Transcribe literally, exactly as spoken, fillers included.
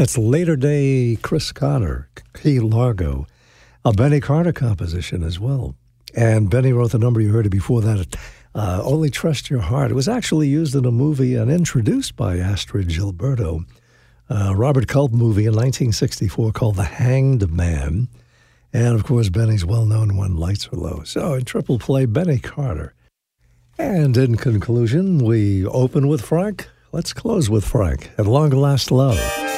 That's later day Chris Carter, Key Largo, a Benny Carter composition as well. And Benny wrote the number, you heard it before that, uh, Only Trust Your Heart. It was actually used in a movie and introduced by Astrid Gilberto, a Robert Culp movie in nineteen sixty-four called The Hanged Man. And, of course, Benny's well-known When Lights Are Low. So, in triple play, Benny Carter. And in conclusion, we open with Frank. Let's close with Frank. At Long Last Love.